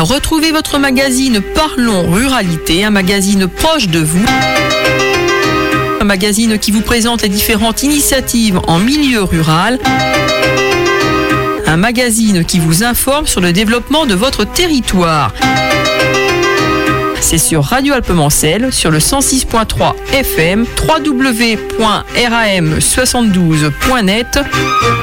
Retrouvez votre magazine Parlons Ruralité, un magazine proche de vous. Un magazine qui vous présente les différentes initiatives en milieu rural. Un magazine qui vous informe sur le développement de votre territoire. C'est sur Radio Alpemancel, sur le 106.3 FM, www.ram72.net